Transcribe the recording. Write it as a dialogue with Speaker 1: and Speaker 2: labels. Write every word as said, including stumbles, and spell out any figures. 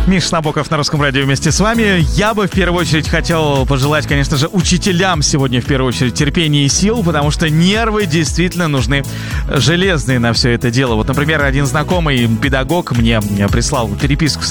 Speaker 1: Миша Набоков на Русском радио вместе с вами. Я бы в первую очередь хотел пожелать, конечно же, учителям сегодня в первую очередь терпения и сил, потому что нервы действительно нужны железные на все это дело. Вот, например, один знакомый педагог мне прислал переписку